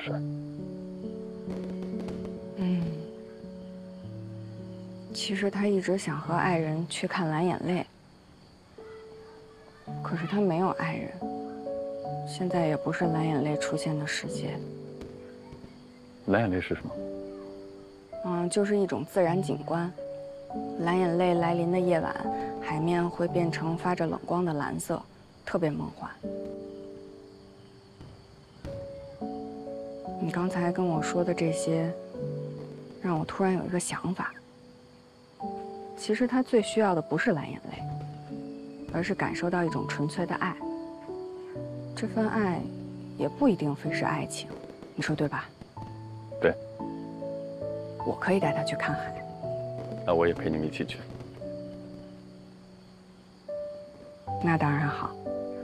事。 其实他一直想和爱人去看蓝眼泪，可是他没有爱人，现在也不是蓝眼泪出现的时节。 蓝眼泪是什么？ 就是一种自然景观。蓝眼泪来临的夜晚，海面会变成发着冷光的蓝色，特别梦幻。你刚才跟我说的这些，让我突然有一个想法。其实他最需要的不是蓝眼泪，而是感受到一种纯粹的爱。这份爱，也不一定非是爱情，你说对吧？ 对。 我可以带他去看海。 那我也陪你们一起去。 那当然好。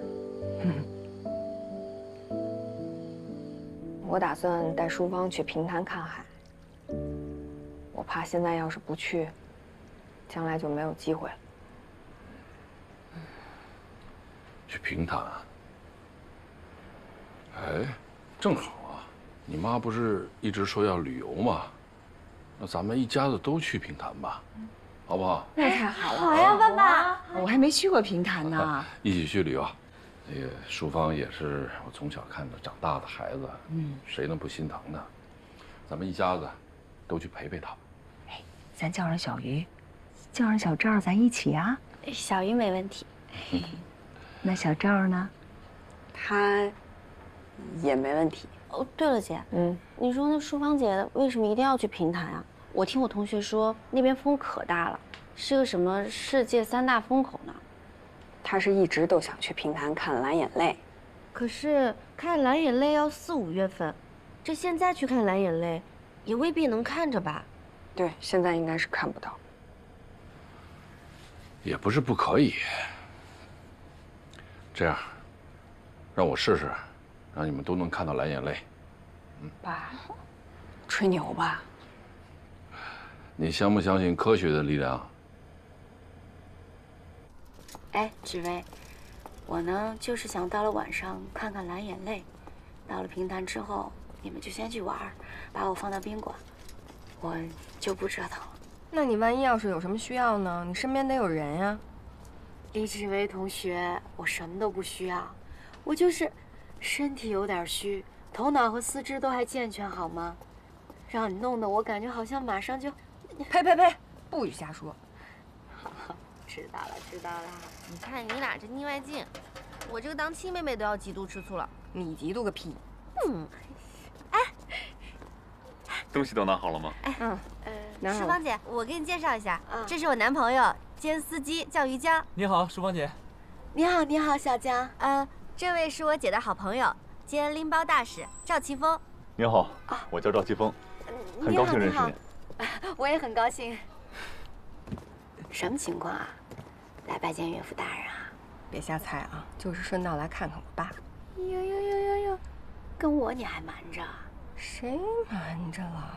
我打算带淑芳去平潭看海。我怕现在要是不去，将来就没有机会了。 去平潭啊？哎，正好啊，你妈不是一直说要旅游吗？那咱们一家子都去平潭吧，好不好？ 那太好了。 好呀，爸爸。 我还没去过平潭呢。 一起去旅游。那个淑芳也是我从小看着长大的孩子，谁能不心疼呢？咱们一家子都去陪陪她。 哎，咱叫上小鱼，叫上小赵，咱一起啊。 小鱼没问题。 那小赵呢？ 他也没问题。 哦，对了，姐，你说那淑芳姐为什么一定要去平潭啊？我听我同学说那边风可大了，是个什么世界3大风口呢。 他是一直都想去平潭看蓝眼泪， 可是看蓝眼泪要4、5月份，这现在去看蓝眼泪，也未必能看着吧？ 对，现在应该是看不到。 也不是不可以。这样，让我试试，让你们都能看到蓝眼泪。 爸，吹牛吧？ 你相不相信科学的力量？ 哎，紫薇，我呢就是想到了晚上看看蓝眼泪，到了平潭之后，你们就先去玩，把我放到宾馆，我就不折腾了。 那你万一要是有什么需要呢？你身边得有人呀。 李紫薇同学，我什么都不需要，我就是身体有点虚，头脑和四肢都还健全，好吗？让你弄得我感觉好像马上就…… 呸！不许瞎说。 知道了，知道了。 你看你俩这腻歪劲，我这个当亲妹妹都要嫉妒吃醋了，你嫉妒个屁！ 东西都拿好了吗？ 淑芳姐，我给你介绍一下，这是我男朋友兼司机，叫于江。 你好，淑芳姐。 你好，你好，小江。 这位是我姐的好朋友兼拎包大使赵奇峰。 你好，我叫赵奇峰，很高兴认识你。 我也很高兴。什么情况啊？来拜见岳父大人啊？ 别瞎猜啊，就是顺道来看看我爸。 哟，跟我你还瞒着？ 谁瞒着了？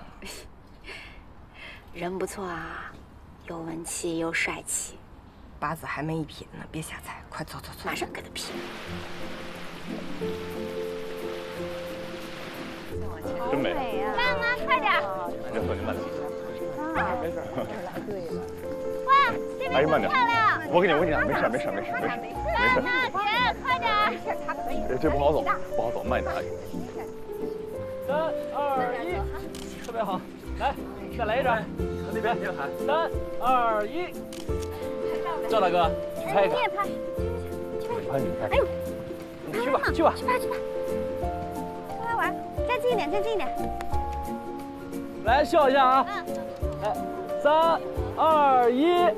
人不错啊，又文气又帅气， 八字还没一撇呢，别瞎猜，快走， 马上给他劈。 真美啊！慢吗？快点！ 人和你慢点。 没事。对了。 哇，这边很漂亮。我跟你讲，没事。 姐，快点！ 这不好走，慢点。 3、2、1，特别好，来，再来一张，那边3、2、1，赵大哥，去拍一个。 你也拍。 你拍。 哎呦，去吧。 去拍。来玩，站近一点。 来笑一下啊！来，3、2、1，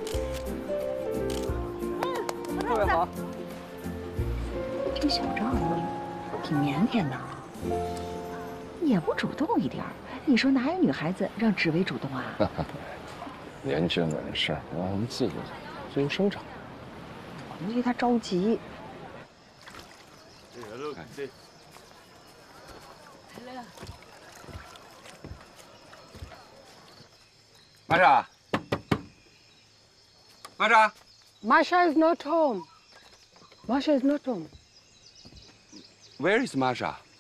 特别好。 这小赵挺腼腆的，也不主动一点。你说哪有女孩子让紫薇主动啊？ 年轻人的事儿，让他们自由生长。 估计他着急。 Masha? Masha is not home. Masha is not home. Where is Masha?